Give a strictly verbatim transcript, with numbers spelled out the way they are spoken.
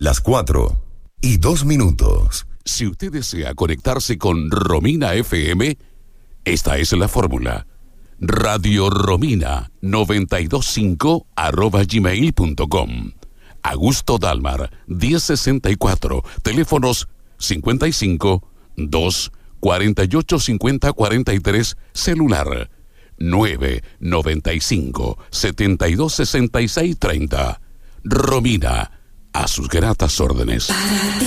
las cuatro y dos minutos. Si usted desea conectarse con Romina F M, esta es la fórmula. Radio Romina noventa y dos punto cinco arroba gmail punto com. Augusto Dalmar, diez sesenta y cuatro, teléfonos cincuenta y cinco, dos, cuarenta y ocho, cincuenta, cuarenta y tres, celular nueve, noventa y cinco, setenta y dos, sesenta y seis, treinta. Romina, a sus gratas órdenes.